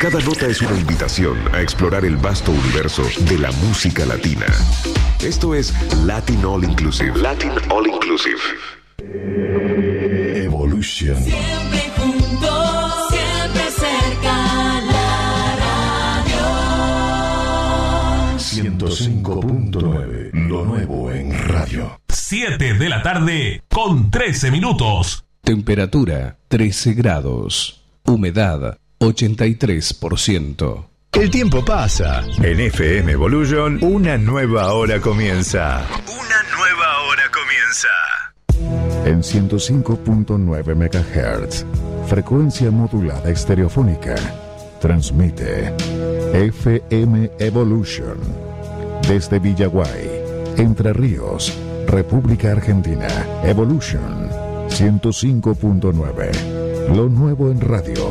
Cada nota es una invitación a explorar el vasto universo de la música latina. Esto es Latin All Inclusive. Latin All Inclusive. Evolution. Siempre juntos, siempre cerca, la radio. 105.9, lo nuevo en radio. 7 de la tarde con 13 minutos. Temperatura 13 grados. Humedad 83%. El tiempo pasa. En FM Evolution, una nueva hora comienza. Una nueva hora comienza. En 105.9 MHz, frecuencia modulada estereofónica, transmite FM Evolution. Desde Villaguay, Entre Ríos, República Argentina. Evolution 105.9. Lo nuevo en radio.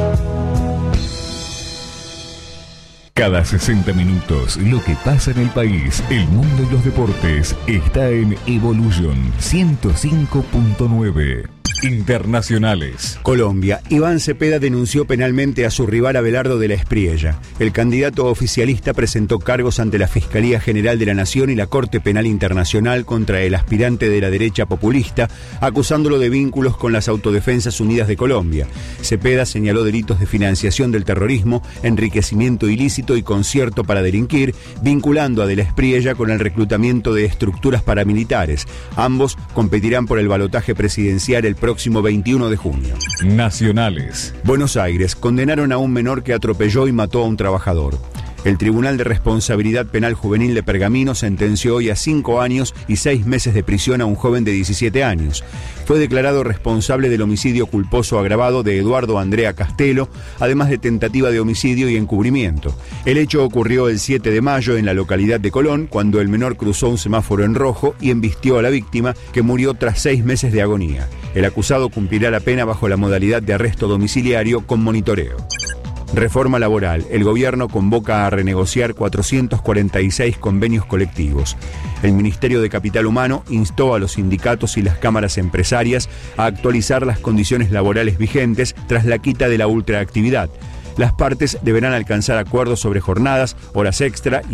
Cada 60 minutos, lo que pasa en el país, el mundo y los deportes, está en Evolution 105.9. Internacionales. Colombia. Iván Cepeda denunció penalmente a su rival Abelardo de la Espriella. El candidato oficialista presentó cargos ante la Fiscalía General de la Nación y la Corte Penal Internacional contra el aspirante de la derecha populista, acusándolo de vínculos con las Autodefensas Unidas de Colombia. Cepeda señaló delitos de financiación del terrorismo, enriquecimiento ilícito y concierto para delinquir, vinculando a de la Espriella con el reclutamiento de estructuras paramilitares. Ambos competirán por el balotaje presidencial el próximo 21 de junio. Nacionales. Buenos Aires. Condenaron a un menor que atropelló y mató a un trabajador. El Tribunal de Responsabilidad Penal Juvenil de Pergamino sentenció hoy a 5 años y 6 meses de prisión a un joven de 17 años. Fue declarado responsable del homicidio culposo agravado de Eduardo Andrea Castelo, además de tentativa de homicidio y encubrimiento. El hecho ocurrió el 7 de mayo en la localidad de Colón, cuando el menor cruzó un semáforo en rojo y embistió a la víctima, que murió tras 6 meses de agonía. El acusado cumplirá la pena bajo la modalidad de arresto domiciliario con monitoreo. Reforma laboral. El gobierno convoca a renegociar 446 convenios colectivos. El Ministerio de Capital Humano instó a los sindicatos y las cámaras empresarias a actualizar las condiciones laborales vigentes tras la quita de la ultraactividad. Las partes deberán alcanzar acuerdos sobre jornadas, horas extra